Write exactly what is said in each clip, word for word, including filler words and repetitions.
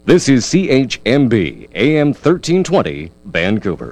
This is C H M B A M thirteen twenty Vancouver。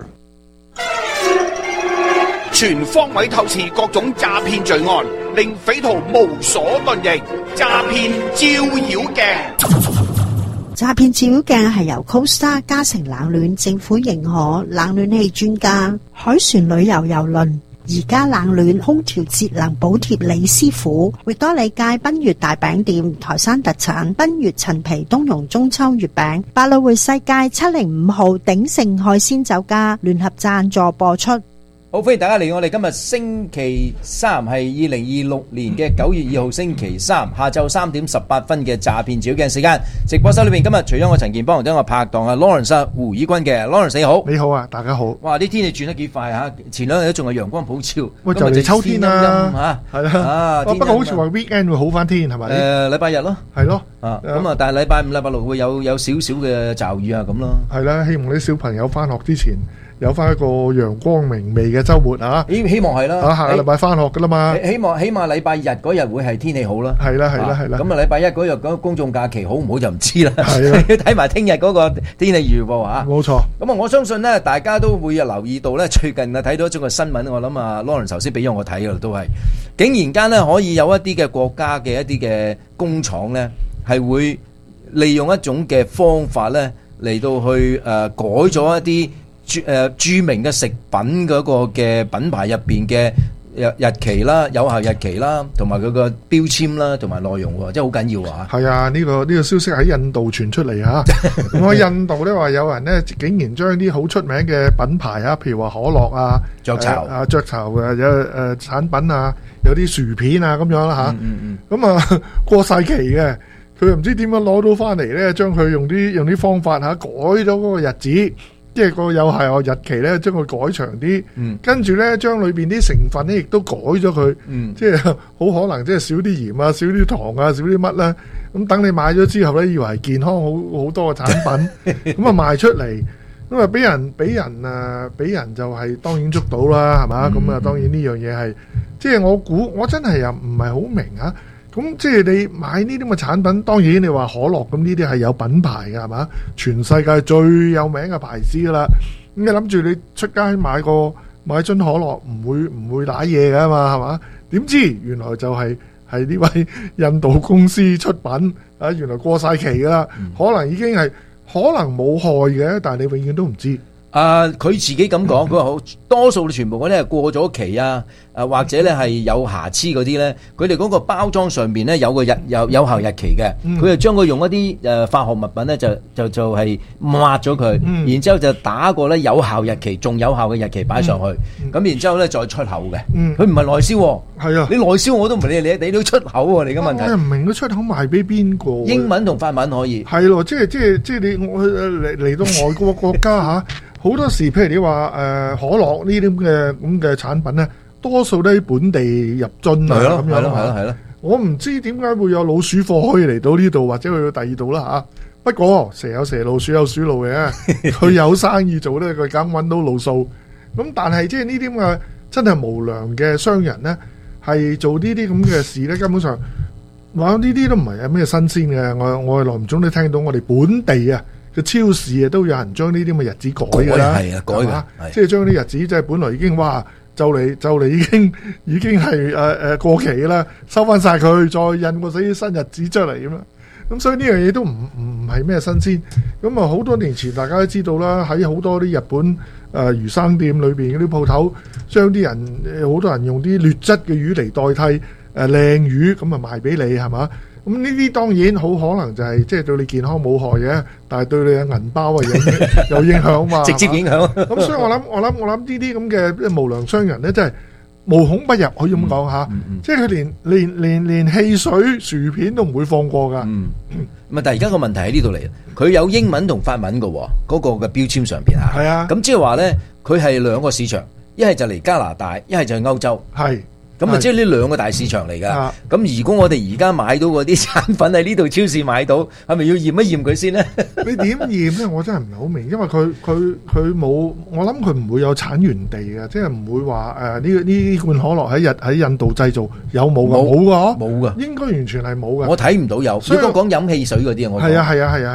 全方位透視各種詐騙罪案，令匪徒無所遁形。詐騙照妖鏡。 詐騙照妖鏡係由 Costa 嘉誠冷暖政府認可冷暖氣專家海船旅遊郵輪而家冷暖空調節能補貼李師傅，域多利街賓悅大餅店台山特產賓悅陳皮冬蓉中秋月餅，百老匯世界七零五號鼎盛海鮮酒家聯合贊助播出。 好，歡迎大家嚟我哋今日星期三係二零二六年嘅九月二號星期三下晝三點十八分嘅詐騙照妖鏡時間。直播室裏邊今日除咗我陳健邦同我拍檔啊 Lawrence 胡以軍嘅 Lawrence 你好。 你好啊，大家好。 哇，啲天氣轉得幾快嚇，前兩日都仲係陽光普照， 喂就嚟秋天啦嚇，係啦啊， 不過好似話 weekend 會好翻天係咪？ 誒禮拜日咯， 係咯啊咁啊，但係禮拜五、禮拜六會有有少少嘅驟雨啊咁咯。 係啦，希望啲小朋友翻學之前有翻一個陽光明媚嘅週末啊！ 希希望係啦， 啊下個禮拜翻學噶啦嘛， 希望起碼禮拜日嗰日會係天氣好啦。 係啦係啦係啦。 咁啊禮拜一嗰日嗰個公眾假期好唔好就唔知啦。 係啊， 要睇埋聽日嗰個天氣預報啊。 冇錯。 咁啊我相信咧，大家都會有留意到咧，最近啊睇到一種嘅新聞，我諗啊 Lawrence 頭先俾咗我睇噶啦，都係竟然間咧可以有一啲嘅國家嘅一啲嘅工廠咧，係會利用一種嘅方法咧嚟到去誒、呃、改咗一啲。著誒著名嘅食品嗰個嘅品牌入邊嘅日日期啦、有效日期啦，同埋佢個標籤啦，同埋內容喎，真係好緊要啊！ 係啊，呢個呢個消息喺印度傳出嚟嚇。咁喺印度咧話有人咧竟然將啲好出名嘅品牌啊，譬如話可樂啊、 雀巢啊、雀巢嘅有誒產品啊，有啲薯片啊咁樣啦嚇。 嗯嗯咁啊過曬期嘅，佢又唔知點樣攞到翻嚟咧，將佢用啲用啲方法嚇改咗嗰個日子。即係個有效日期咧，將佢改長啲， 嗯、 跟住咧將裏邊啲成分咧亦都改咗佢， 嗯、 即係好可能即係少啲鹽啊、少啲糖啊、少啲乜啦。咁等你買咗之後咧，以為係健康好好多嘅產品，咁啊賣出嚟，咁啊俾人俾人啊俾人就係、是、當然捉到啦，係嘛？咁啊、嗯、當然呢樣嘢係，即係我估我真係又唔係好明啊。咁即係你買呢啲咁嘅產品，當然你話可樂咁呢啲係有品牌嘅係嘛？全世界最有名嘅牌子噶啦。咁你諗住你出街買個買樽可樂，唔會唔會打嘢㗎嘛？係嘛？點知原來就係係呢位印度公司出品啊！原來過晒期噶啦，嗯、可能已經係可能冇害嘅，但係你永遠都唔知。 啊！佢自己咁講，佢話好多數全部嗰啲係過咗期啊，啊或者咧係有瑕疵嗰啲咧，佢哋嗰個包裝上邊咧有個日有有效日期嘅，佢就將佢用一啲誒化學物品咧就就就係抹咗佢， 嗯、 然之後就打個咧有效日期仲有效嘅日期擺上去，咁、嗯嗯、然之後咧再出口嘅，佢唔係內銷喎，係啊，你內銷我都唔理你，你都出口喎，你嘅問題。我又唔明佢出口賣俾邊個？ 英文同法文可以。 係咯，即係即係即係你我嚟嚟到外國國家嚇。好多時，譬如你話誒、呃、可樂呢啲咁嘅咁嘅產品咧，多數都喺本地入樽啊咁樣。係咯係咯係咯。我唔知點解會有老鼠貨可以嚟到呢度，或者去到第二度啦嚇。不過蛇有蛇路，鼠有鼠路嘅，佢有生意做咧，佢梗揾到路數。咁但係即係呢啲咁嘅真係無良嘅商人咧，係做呢啲咁嘅事咧，根本上話呢啲都唔係有咩新鮮嘅。我我耐唔中都聽到我哋本地啊。個超市啊，都有人將呢啲咁嘅日子改㗎啦， 係啊，改㗎， 即係將啲日子即係本來已經哇，就嚟就嚟已經已經係誒誒過期啦，收翻晒佢，再印過死啲新日子出嚟咁樣。咁所以呢樣嘢都唔唔係咩新鮮。咁啊，好多年前大家都知道啦，喺好多啲日本誒、呃、魚生店裏邊嗰啲鋪頭，將啲人好多人用啲劣質嘅魚嚟代替誒靚、呃、魚，咁啊賣俾你係嘛？咁呢啲當然好可能就係即係對你健康冇害嘅，但係對你嘅銀包啊有有影響嘛， 直接影響。 咁所以我諗我諗我諗呢啲咁嘅無良商人咧，真係無孔不入，可以咁講嚇。即係佢連連連連汽水、薯片都唔會放過㗎。 嗯，咁啊，但係而家個問題喺呢度嚟，佢有英文同法文嘅喎，嗰個嘅標籤上邊嚇。係啊。咁即係話咧，佢係兩個市場，一係就嚟加拿大，一係就係歐洲。係。咁啊，即係呢兩個大市場嚟噶。咁如果我哋而家買到嗰啲產品喺呢度超市買到，係咪要驗一驗佢先咧？ 你點驗咧？我真係唔係好明，因為佢佢佢冇，我諗佢唔會有產源地嘅，即係唔會話誒呢呢罐可樂喺日喺印度製造，有冇噶？冇噶， 冇噶， 應該完全係冇噶。 我睇唔到有。如果講飲汽水嗰啲啊，我係啊係啊係啊係。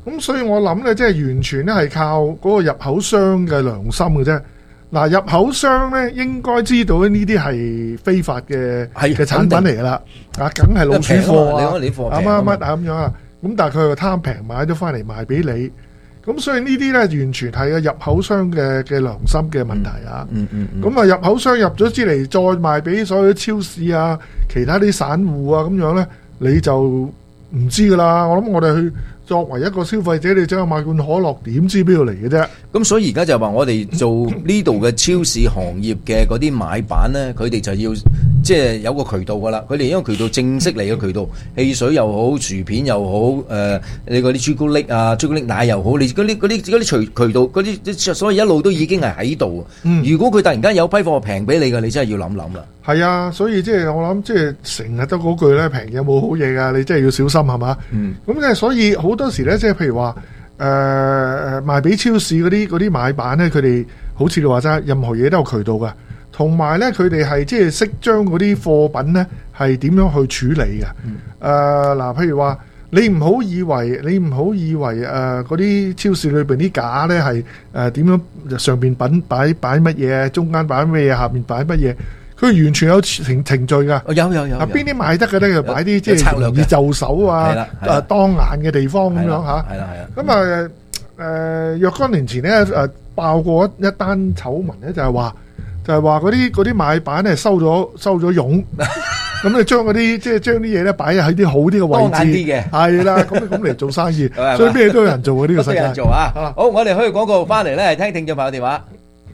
咁所以我諗咧，即係完全咧係靠嗰個入口商嘅良心嘅啫。嗱，入口商咧應該知道呢啲係非法嘅嘅產品嚟噶啦，啊，梗係老鼠貨啊， 你貨乜乜乜啊咁樣啊。咁但係佢又貪平買咗翻嚟賣俾你，咁所以呢啲咧完全係個入口商嘅嘅良心嘅問題啊。 嗯嗯嗯。 咁啊入口商入咗之嚟，再賣俾所有超市啊、其他啲散戶啊咁樣咧，你就唔知噶啦。我諗我哋去作為一個消費者，你走去買罐可樂，點知邊度嚟嘅啫？ 咁所以而家就話我哋做呢度嘅超市行業嘅嗰啲買辦咧，佢哋就要即係有個渠道噶啦。佢哋因為渠道正式嚟嘅渠道，汽水又好，薯片又好，誒、呃，你嗰啲朱古力啊、朱古力奶又好，你嗰啲嗰啲嗰啲渠渠道嗰啲，所以一路都已經係喺度。嗯，如果佢突然間有批貨平俾你嘅，你真係要諗諗啦。係啊，所以即係我諗，即係成日都嗰句咧，平嘢冇好嘢噶，你真係要小心係嘛？嗯，咁即係所以好多時咧，即係譬如話。誒、呃、賣俾超市嗰啲嗰啲買辦咧，佢哋好似你話齋，任何嘢都有渠道嘅，同埋咧佢哋係即係識將嗰啲貨品咧係點樣去處理嘅。誒、嗯、嗱、呃，譬如話你唔好以為你唔好以為誒嗰啲超市裏邊啲架咧係誒點樣上邊品擺擺乜嘢，中間擺乜嘢，下邊擺乜嘢。佢完全有程程序噶， 有有有。 啊，邊啲賣得嘅咧，就擺啲即係容易就手啊，誒當眼嘅地方咁樣嚇。係啦係啦。咁啊誒，若干年前咧誒爆過一一單醜聞咧，就係話就係話嗰啲嗰啲買辦咧收咗收咗傭，咁你將嗰啲即係將啲嘢咧擺喺啲好啲嘅位置，當眼啲嘅。係啦，咁咁嚟做生意，所以咩都有人做嘅呢個世界。 人做啊！好，我哋去廣告翻嚟咧，聽聽眾朋友電話。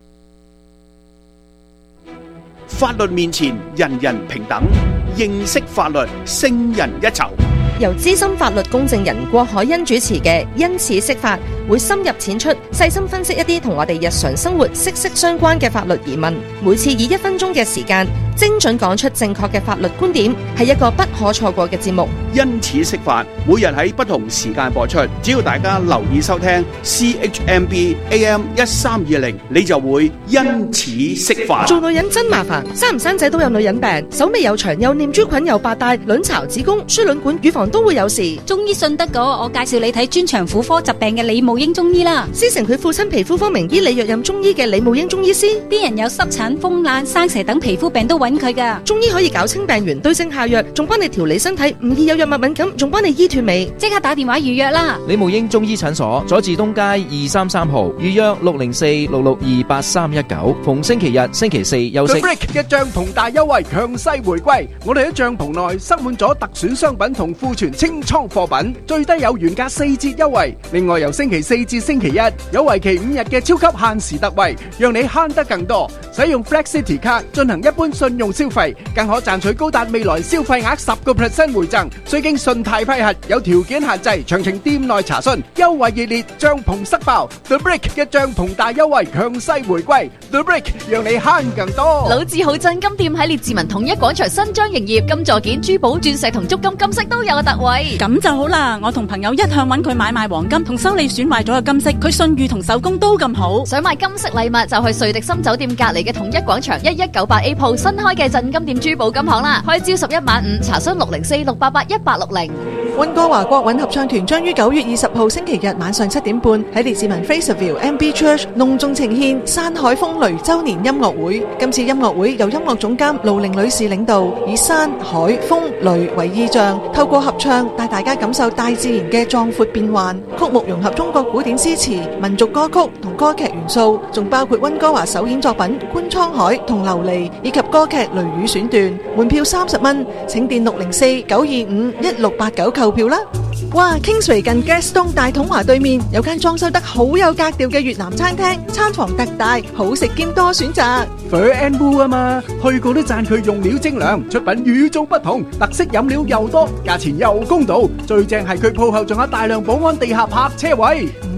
法律面前人人平等，認識法律勝人一籌。 由資深法律公證人郭海欣主持嘅因此釋法，會深入淺出，細心分析一啲同我哋日常生活息息相關嘅法律疑問。每次以一分鐘嘅時間，精準講出正確嘅法律觀點，係一個不可錯過嘅節目。 因此釋法，每日喺不同時間播出，只要大家留意收聽 C H M B A M 一三二零，你就會因此釋法。 做女人真麻煩，生唔生仔都有女人病，手尾又長，又念珠菌，又白帶，卵巢、子宮、輸卵管、乳房都會有事。 中醫信得過，我介紹你睇專長婦科疾病嘅李慕英中醫啦。 師承佢父親皮膚科名醫李若任中醫嘅李慕英中醫師， 啲人有濕疹、風癩、生蛇等皮膚病都揾佢噶。 中醫可以搞清病源，對症下藥，仲幫你調理身體，唔易有藥物敏感，仲幫你醫斷尾。 即刻打電話預約啦！ 李慕英中醫診所，佐治東街二三三號，預約六零四六六二八三一九。逢星期日、星期四休息。 The Brick 嘅帳篷大優惠強勢回歸，我哋喺帳篷內塞滿咗特選商品同庫存清倉貨品，最低有原價四折優惠。另外由星期四至星期一有為期五日嘅超級限時特惠，讓你慳得更多。使用 Flex City 卡進行一般信用消費，更可賺取高達未來消費額十個 percent 回贈，需經信貸批核，有條件限制，詳情店內查詢。優惠熱烈，帳篷塞爆 The Brick 嘅帳篷大優惠強勢回歸 The Brick 讓你慳更多。 老字號鎮金店喺列治文統一廣場新張營業，金座件、珠寶、鑽石同足金金飾都有特惠。 咁就好啦，我同朋友一向揾佢買賣黃金同修理損壞咗嘅金飾，佢信譽同手工都咁好。 想買金飾禮物就去瑞迪森酒店隔離嘅統一廣場一一九八 A 鋪新開嘅鎮金店珠寶金行啦，開朝十一晚五，查詢六零四六八八一八六零。 溫哥華國韻合唱團將於九月二十號星期日晚上七點半喺列治文 Fraserville M B Church 隆重呈獻山海風雷周年音樂會。今次音樂會由音樂總監盧玲女士領導，以山海風雷為意象，透過合唱帶大家感受大自然嘅壯闊變幻。曲目融合中國古典詩詞、民族歌曲同歌劇元素，仲包括溫哥華首演作品《觀滄海》同《琉璃》，以及歌劇《雷雨》選段。門票三十蚊，請電六零四九二五一六八九購票啦。哇 Kingsway 近 Gaston 大統華對面有間裝修得好有格調嘅越南餐廳，餐房特大，好食兼多選擇。 Fur and Wool 啊嘛，去過都讚佢用料精良，出品與眾不同，特色飲料又多，價錢又公道，最正係佢鋪後仲有大量保安地下泊車位。 唔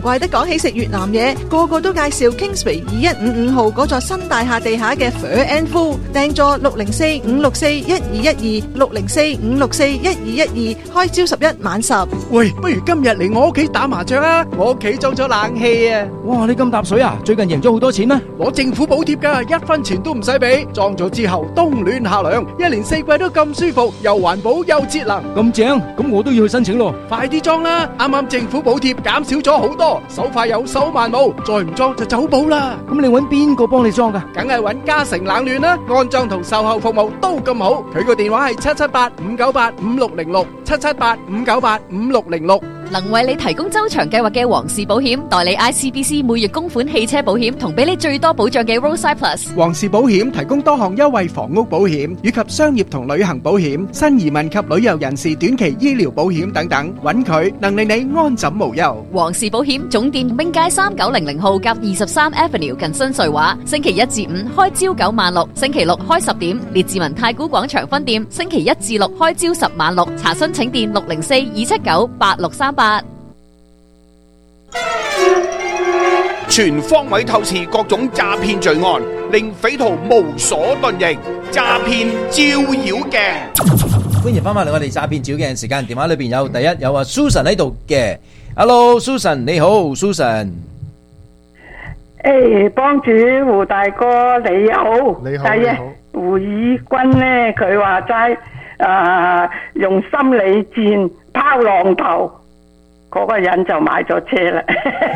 怪得講起食越南嘢，個個都介紹 Kingsway 二一五五號嗰座新大廈地下嘅 Pho and Phu， 訂座六零四五六四一二一二六零四五六四一二一二，開朝十一晚十。 喂，不如今日嚟我屋企打麻將啊！我屋企裝咗冷氣啊！ 哇，你咁搭水啊？最近贏咗好多錢咩？ 攞政府補貼㗎，一分錢都唔使俾。裝咗之後冬暖夏涼，一年四季都咁舒服，又環保又節能。 咁正，咁我都要去申請咯。 快啲裝啦！啱啱政府補貼減少咗好多，手快有手慢冇，再唔裝就走寶啦。 咁你搵邊個幫你裝㗎？ 梗係搵嘉誠冷暖啦，安裝同售後服務都咁好。佢個電話係七七八五九八五六零六七七八五九八五六零六。 能為你提供周長計劃嘅皇氏保險，代理 I C B C 每月供款汽車保險，同俾你最多保障嘅 Roadside Plus。 皇氏保險提供多項優惠房屋保險，以及商業同旅行保險、新移民及旅遊人士短期醫療保險等等，揾佢能令你安枕無憂。 皇氏保險總店兵街三九零零號夾二十三 Avenue 近新瑞華，星期一至五開朝九晚六，星期六開十點。列治文太古廣場分店星期一至六開朝十晚六，查詢請電六零四二七九八六三八。 全方位透視各種詐騙罪案，令匪徒無所遁形。詐騙照妖鏡， 歡迎翻返嚟我哋詐騙照鏡時間。電話裏邊有第一有啊 Susan 喺度嘅 ，Hello Susan 你好 Susan。 誒，幫主胡大哥你好， 你好， 係啊，胡以軍咧佢話齋啊，用心理戰拋浪頭。嗰個人就買咗車啦，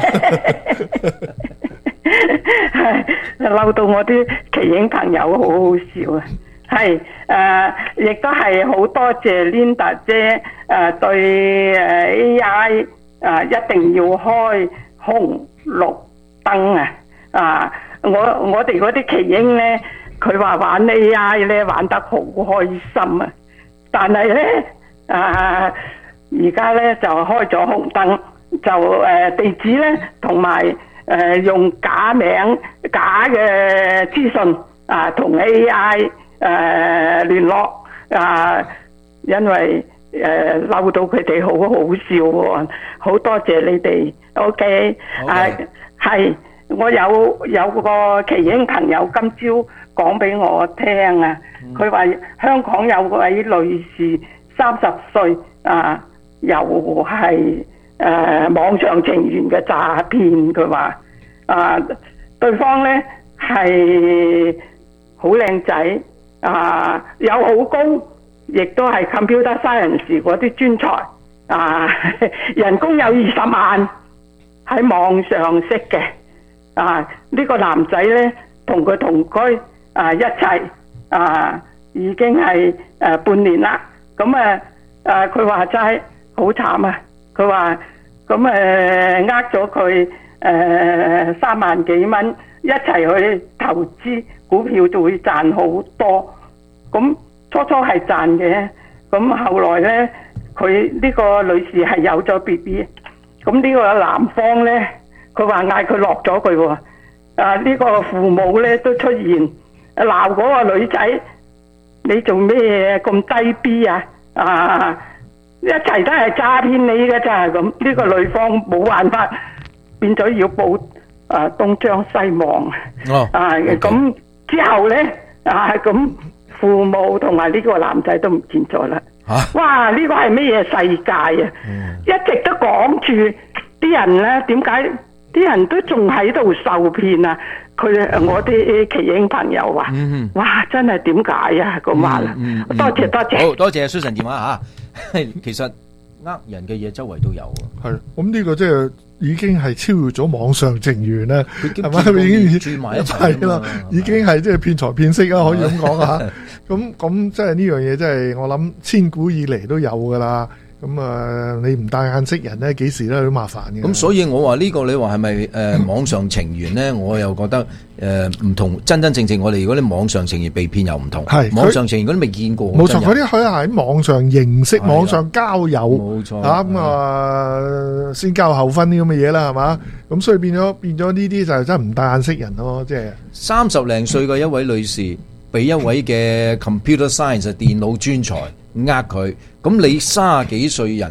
嬲到我啲奇影朋友好好笑啊！係誒，亦都係好多謝 Linda 姐誒對誒 A I 誒一定要開紅綠燈啊！啊，我我哋嗰啲奇影咧，佢話玩 A I 咧玩得好開心啊，但係咧啊〜而家咧就開咗紅燈，就誒、呃、地址咧同埋誒用假名、假嘅資訊啊，同 A I 誒、呃、聯絡啊，因為誒嬲、呃、到佢哋好好笑喎，好多謝你哋。OK，啊係，我有有個奇英朋友今朝講俾我聽啊，佢話、嗯、香港有位女士三十歲啊。又係誒、呃、網上情緣嘅詐騙，佢話啊對方咧係好靚仔啊，有好高，亦都係 computer science 嗰啲專才啊，人工有二十萬，喺網上識嘅啊，呢、呢個男仔咧同佢同居啊一齊啊已經係誒、啊、半年啦，咁啊誒佢話齋。好慘啊！佢話咁誒呃咗佢誒三萬幾蚊，一齊去投資股票就會賺好多。咁初初係賺嘅，咁後來咧佢呢個女士係有咗 B B， 咁呢個男方咧佢話嗌佢落咗佢喎。啊呢、呢個父母咧都出現鬧嗰個女仔，你做咩咁低 B 啊？啊！一齊都係詐騙你嘅咋，咁呢個女方冇辦法，變咗要報啊東張西望。哦，啊咁、okay. 之後咧啊咁父母同埋呢個男仔都唔見咗啦。嚇！哇！呢、呢個係咩嘢世界啊？嗯、一直都講住啲人咧，點解啲人都仲喺度受騙啊？佢我啲奇英朋友話、嗯：哇！真係點解啊？咁話啦，多謝多謝， 好多謝 Susan 電話嚇。其實呃人嘅嘢周圍都有啊， 係咁呢個即係已經係超越咗網上情緣啦，係咪？已經轉埋一齊係啦，已經係即係騙財騙色啦，可以咁講啊！咁咁即係呢樣嘢，即係我諗千古以嚟都有噶啦。咁啊，你唔帶眼識人咧，幾時都好麻煩嘅。 咁所以我話呢個你話係咪誒網上情緣咧？我又覺得誒唔、呃、同真真正正我哋如果啲網上情緣被騙又唔同。係網上情緣嗰啲未見過。冇錯，嗰啲可以喺網上認識、網上交友。冇錯。嚇咁啊，先交後婚啲咁嘅嘢啦，係嘛？咁所以變咗變咗呢啲就真係唔帶眼識人咯，即係三十零歲嘅一位女士，俾一位嘅 computer science 電腦專才呃佢，咁你卅幾歲人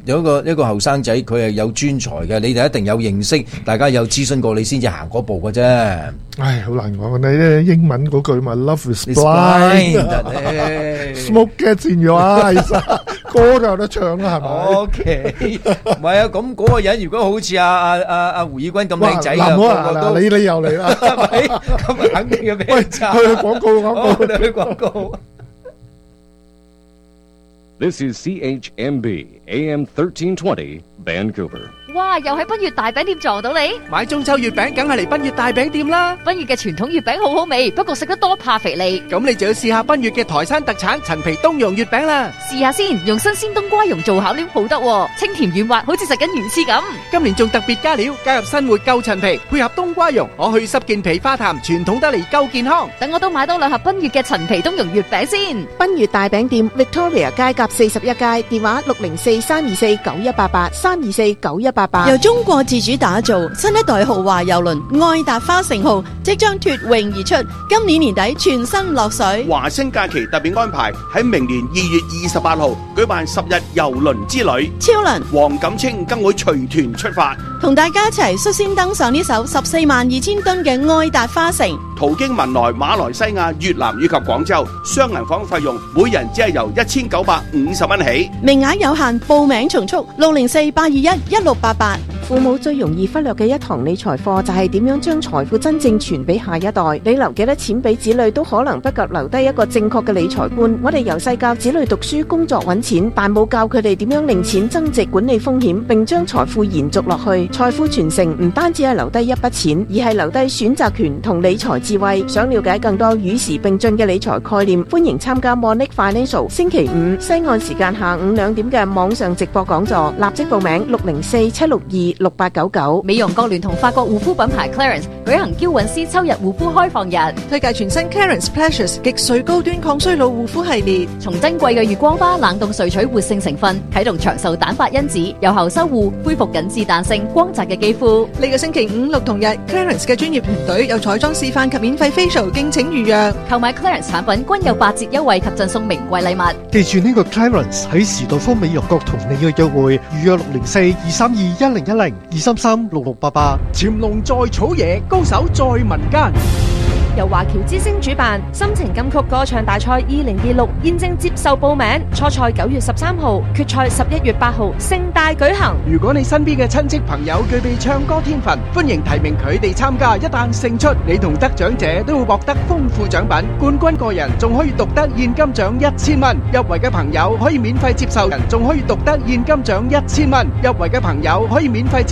有一個一個後生仔，佢係有專才嘅，你哋一定有認識，大家有諮詢過你先至行嗰步嘅啫。 唉，好難講，你咧英文嗰句嘛 ，Love is blind，smoke gets in your eyes， 歌就有得唱啦，係咪 ？O K， 唔係啊，咁嗰個人如果好似阿阿阿阿胡以軍咁靚仔啊，個個都你你又嚟啦， 係咪？咁啊，肯定要俾人抄。 去廣告廣告， 去廣告。 This is C H M B A M thirteen twenty Vancouver。 哇！又喺賓悅大餅店撞到你， 買中秋月餅梗係嚟賓悅大餅店啦！ 賓悅嘅傳統月餅好好味，不過食得多怕肥膩。 咁你就要試下賓悅嘅台山特產陳皮冬蓉月餅啦！ 試下先，用新鮮冬瓜蓉做餡料好得，清甜軟滑，好似食緊魚翅咁。 今年仲特別加料，加入新活夠陳皮，配合冬瓜蓉，我去濕健脾化痰，傳統得嚟夠健康。 等我都買多兩盒賓悅嘅陳皮冬蓉月餅先。 賓悅大餅店 Victoria 街甲四十一街，電話六零四三二四九一八八三二四九一八八。 由中國自主打造新一代豪華郵輪愛達花城號即將脫穎而出，今年年底全新落水。 華星假期特別安排喺明年二月二十八號舉辦十日郵輪之旅， 超輪黃錦清更會隨團出發， 同大家一齊率先登上呢艘十四萬二千噸嘅愛達花城， 途經文萊、馬來西亞、越南以及廣州，雙人房費用每人只係由一千九百五十蚊起， 名額有限，報名從速六零四八二一一六八八。 父母最容易忽略嘅一堂理財課就係點樣將財富真正傳俾下一代。你留幾多錢俾子女都可能不及留低一個正確嘅理財觀。我哋由細教子女讀書、工作揾錢，但冇教佢哋點樣令錢增值、管理風險，並將財富延續落去。財富傳承唔單止係留低一筆錢，而係留低選擇權同理財智慧。想了解更多與時並進嘅理財概念，歡迎參加 Monique Financial 星期五西岸時間下午兩點嘅網上直播講座，立即報名六零四七六二六八九九。 美容國聯同法國護膚品牌 Clarins 舉行嬌韻詩秋日護膚開放日， 推介全新 Clarins Pleasures 極萃高端抗衰老護膚系列， 從珍貴嘅月光花冷凍萃取活性成分，啟動長壽蛋白因子，有效修護恢復緊緻彈性光澤嘅肌膚。 呢個星期五六同日 Clarins 嘅專業團隊有彩妝示範及免費 facial， 敬請預約。 購買 Clarins 產品均有八折優惠及贈送名貴禮物。 記住呢個 Clarins 喺時代豐美容局同你嘅約會，預約六零四二三二一零一零二三三六六八八。 潛龍在草野，高手在民間。 由華僑之星主辦深情金曲歌唱大賽二零二六現正接受報名，初賽九月十三號，決賽十一月八號，盛大舉行。 如果你身邊嘅親戚朋友具備唱歌天分，歡迎提名佢哋參加。一旦勝出，你同得獎者都會獲得豐富獎品，冠軍個人仲可以獨得現金獎一千蚊。入圍嘅朋友可以免費接受人，仲可以獨得現金獎一千蚊。入圍嘅朋友可以免費接